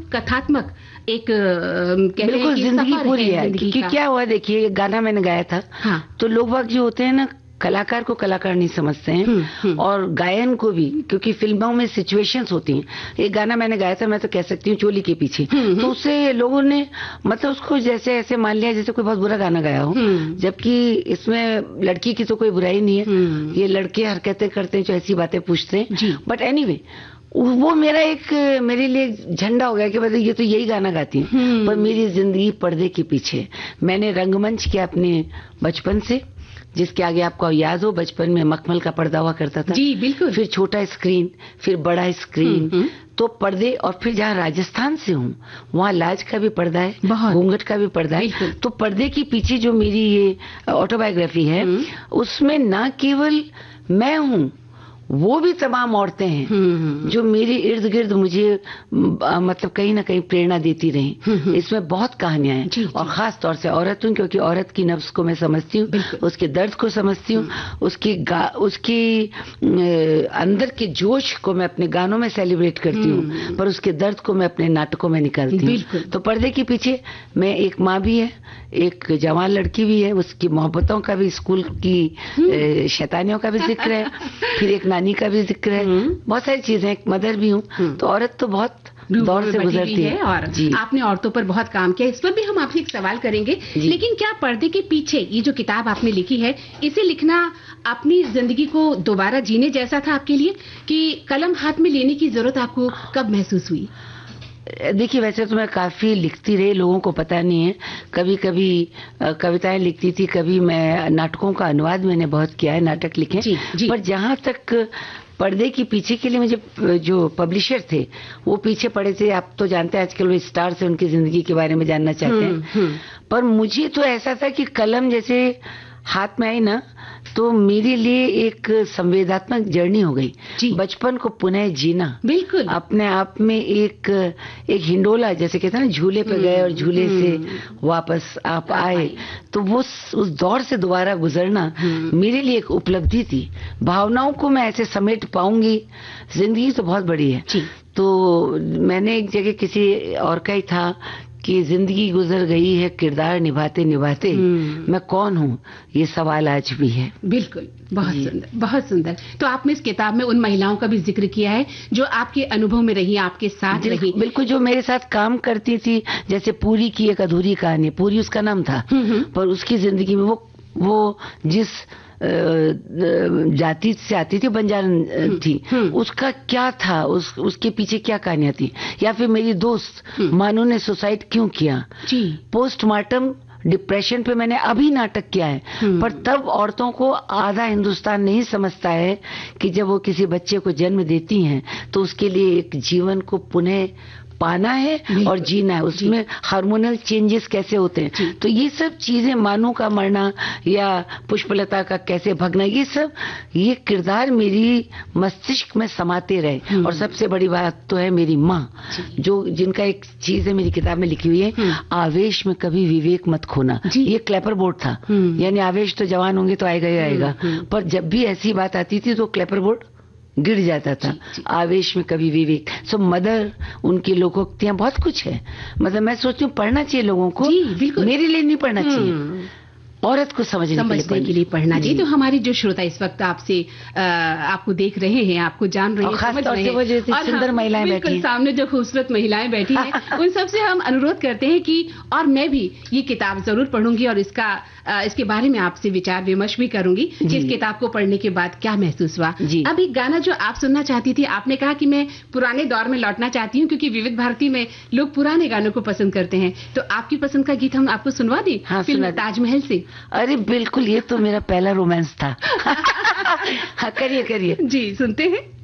कथात्मक एक बिल्कुल जिंदगी पूरी है कि क्या हुआ। देखिए गाना मैंने गाया था। हाँ। तो लोग बाग जो होते हैं ना, कलाकार को कलाकार नहीं समझते हैं और गायन को भी, क्योंकि फिल्मों में सिचुएशंस होती हैं। एक गाना मैंने गाया था, मैं तो कह सकती हूँ चोली के पीछे, तो उससे लोगों ने मतलब उसको जैसे ऐसे मान लिया जैसे कोई बहुत बुरा गाना गाया हो, जबकि इसमें लड़की की तो कोई बुराई नहीं है। ये लड़के हरकतें करते हैं जो ऐसी बातें पूछते हैं। बट एनीवे वो मेरा एक मेरे लिए झंडा हो गया कि मतलब ये तो यही गाना गाती है, पर मेरी जिंदगी पर्दे के पीछे। मैंने रंगमंच किया अपने बचपन से, जिसके आगे आपको याद हो बचपन में मखमल का पर्दा हुआ करता था। जी बिल्कुल। फिर छोटा स्क्रीन, फिर बड़ा स्क्रीन, तो पर्दे। और फिर जहाँ राजस्थान से हूँ वहाँ लाज का भी पर्दा है, घूंघट का भी पर्दा है। तो पर्दे के पीछे जो मेरी ये ऑटोबायोग्राफी है, उसमें ना केवल मैं हूँ, वो भी तमाम औरतें हैं जो मेरे इर्द गिर्द मुझे मतलब कहीं ना कहीं प्रेरणा देती रही। इसमें बहुत कहानियां हैं और खास तौर से औरत हूँ, क्योंकि औरत की नफ्स को मैं समझती हूँ, उसके दर्द को समझती हूँ, उसकी अंदर के जोश को मैं अपने गानों में सेलिब्रेट करती हूँ, पर उसके दर्द को मैं अपने नाटकों में निकालती हूँ। तो पर्दे के पीछे मैं एक माँ भी है, एक जवान लड़की भी है, उसकी मोहब्बतों का भी, स्कूल की शैतानियों का भी जिक्र है, फिर एक नानी का भी जिक्र है, बहुत सारी चीजें, एक मदर भी हूँ। तो औरत तो बहुत दौर से गुजरती है और आपने औरतों पर बहुत काम किया। इस पर भी हम आपसे एक सवाल करेंगे, लेकिन क्या पर्दे के पीछे ये जो किताब आपने लिखी है, इसे लिखना अपनी जिंदगी को दोबारा जीने जैसा था आपके लिए, कि कलम हाथ में लेने की जरूरत आपको कब महसूस हुई? देखिए वैसे तो मैं काफी लिखती रही, लोगों को पता नहीं है। कभी कभी कविताएं लिखती थी, कभी मैं नाटकों का अनुवाद मैंने बहुत किया है, नाटक लिखे। पर जहां तक पर्दे के पीछे के लिए मुझे जो पब्लिशर थे वो पीछे पड़े थे। आप तो जानते हैं आजकल वो स्टार से उनकी जिंदगी के बारे में जानना चाहते हैं, पर मुझे तो ऐसा था कि कलम जैसे हाथ में आई ना, तो मेरे लिए एक संवेदात्मक जर्नी हो गई। बचपन को पुनः जीना, बिल्कुल अपने आप में एक हिंडोला, जैसे कहते हैं ना, झूले पे गए और झूले से वापस आप आए, तो वो उस दौर से दोबारा गुजरना मेरे लिए एक उपलब्धि थी। भावनाओं को मैं ऐसे समेट पाऊंगी, जिंदगी तो बहुत बड़ी है। तो मैंने एक जगह किसी और का ही था कि जिंदगी गुजर गई है किरदार निभाते निभाते, मैं कौन हूँ ये सवाल आज भी है। बिल्कुल, बहुत सुंदर, बहुत सुंदर। तो आपने इस किताब में उन महिलाओं का भी जिक्र किया है जो आपके अनुभव में रही, आपके साथ रही। बिल्कुल, जो मेरे साथ काम करती थी। जैसे पूरी की एक अधूरी कहानी, पूरी उसका नाम था, पर उसकी जिंदगी में वो जिस जाति से आती थी, बंजारन थी, उसका क्या था, उसके पीछे क्या कहानियां थी। या फिर मेरी दोस्त मानू ने सुसाइड क्यों किया, पोस्टमार्टम डिप्रेशन पे मैंने अभी नाटक किया है। पर तब औरतों को आधा हिंदुस्तान नहीं समझता है कि जब वो किसी बच्चे को जन्म देती हैं तो उसके लिए एक जीवन को पुनः पाना है और जीना है, उसमें हार्मोनल चेंजेस कैसे होते हैं। तो ये सब चीजें, मानू का मरना या पुष्पलता का कैसे भगना, ये किरदार मेरी मस्तिष्क में समाते रहे। और सबसे बड़ी बात तो है मेरी माँ, जिनका एक चीज है मेरी किताब में लिखी हुई है, आवेश में कभी विवेक मत खोना। ये क्लेपर बोर्ड था, यानी आवेश तो जवान होंगे तो आएगा ही आएगा, पर जब भी ऐसी बात आती थी तो क्लेपर बोर्ड गिर जाता था। आवेश में कभी विवेक। सो मदर, उनकी लोकोक्तियां बहुत कुछ है। मतलब मैं सोचती हूँ पढ़ना चाहिए लोगों को, मेरे लिए नहीं पढ़ना चाहिए, औरत को समझने के लिए पढ़ना चाहिए। तो हमारी जो श्रोता इस वक्त आपसे आपको देख रहे हैं, आपको जान रहे हैं, समझ रहे हैं, वो जो सुंदर महिलाएं बैठी हैं, सामने जो खूबसूरत महिलाएं बैठी हैं, उन सबसे हम अनुरोध करते हैं कि और मैं भी ये किताब जरूर पढ़ूंगी और इसके बारे में आपसे विचार विमर्श भी करूंगी कि इस किताब को पढ़ने के बाद क्या महसूस हुआ। अब एक गाना जो आप सुनना चाहती थी, आपने कहा कि मैं पुराने दौर में लौटना चाहती हूँ, क्योंकि विविध भारती में लोग पुराने गानों को पसंद करते हैं। तो आपकी पसंद का गीत हम आपको सुनवा दें, फिल्म ताजमहल से। अरे बिल्कुल, ये तो मेरा पहला रोमांस था। हाँ, करिए जी, सुनते हैं।